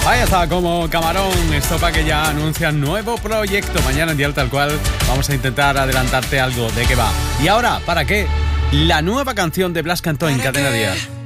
Ahí está, como Camarón. Estopa, que ya anuncia nuevo proyecto. Mañana en Dial Tal Cual vamos a intentar adelantarte algo de qué va. Y ahora, ¿para qué? La nueva canción de Blas Cantó en Cadena Dial.